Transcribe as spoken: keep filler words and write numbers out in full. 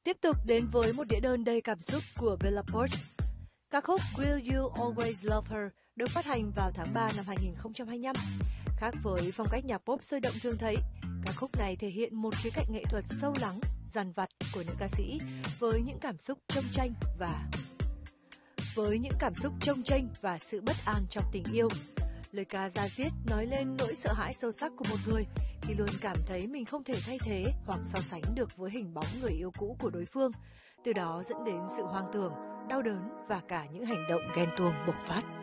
Tiếp tục đến với một đĩa đơn đầy cảm xúc của Bella Poarch. Ca khúc Will You Always Love Her được phát hành vào tháng ba năm hai nghìn không trăm hai mươi lăm. Khác với phong cách nhạc pop sôi động thường thấy, ca khúc này thể hiện một khía cạnh nghệ thuật sâu lắng, dằn vặt của nữ ca sĩ với những cảm xúc chông chênh và với những cảm xúc chông chênh và sự bất an trong tình yêu. Lời ca da diết nói lên nỗi sợ hãi sâu sắc của một người khi luôn cảm thấy mình không thể thay thế hoặc so sánh được với hình bóng người yêu cũ của đối phương, từ đó dẫn đến sự hoang tưởng, đau đớn và cả những hành động ghen tuông bộc phát.